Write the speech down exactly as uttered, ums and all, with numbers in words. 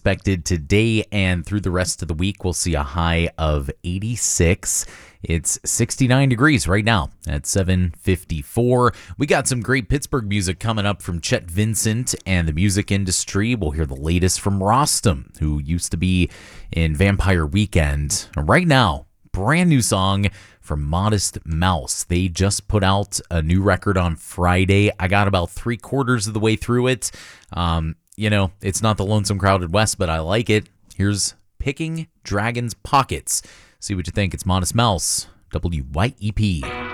expected today and through the rest of the week. We'll see a high of eighty-six. It's sixty-nine degrees right now at seven fifty-four. We got some great Pittsburgh music coming up from Chet Vincent and the music industry. We'll hear the latest from Rostam, who used to be in Vampire Weekend. Right now, brand new song from Modest Mouse. They just put out a new record on Friday. I got about three quarters of the way through it. Um, you know, it's not the Lonesome Crowded West, but I like it. Here's Picking Dragon's Pockets. See what you think. It's Modest Mouse, W Y E P.